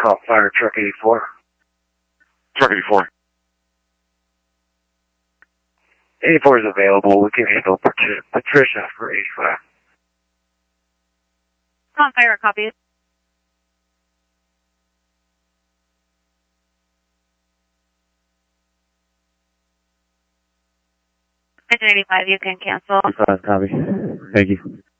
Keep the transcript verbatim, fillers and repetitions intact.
call fire truck eighty-four. Truck eighty-four. eighty-four is available. We can handle Pat- Patricia for eighty-five. Call fire, copy. eighty-five, you can cancel. eighty-five, copy. Thank you.